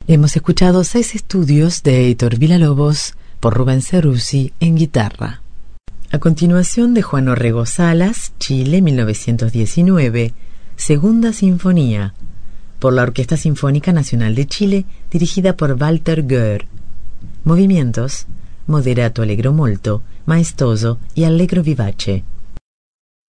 Hemos escuchado 6 estudios de Heitor Villa-Lobos por Rubén Ceruzzi en guitarra. A continuación, de Juan Orrego Salas, Chile, 1919, Segunda Sinfonía, por la Orquesta Sinfónica Nacional de Chile, dirigida por Walter Goer. Movimientos: moderato allegro molto, maestoso y allegro vivace.